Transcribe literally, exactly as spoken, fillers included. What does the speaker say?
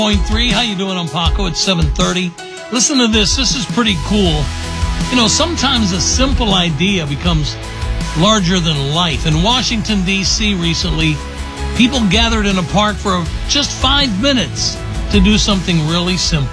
point three. How you doing? I'm Paco at seven thirty. Listen to this. This is pretty cool. You know, sometimes a simple idea becomes larger than life. In Washington, D C recently, people gathered in a park for just five minutes to do something really simple.